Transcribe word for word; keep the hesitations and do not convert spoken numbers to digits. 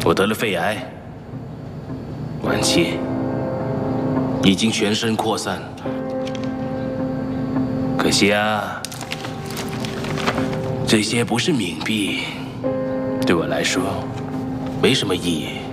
我得了肺癌，晚期，已经全身扩散。可惜啊，这些不是冥币，对我来说没什么意义。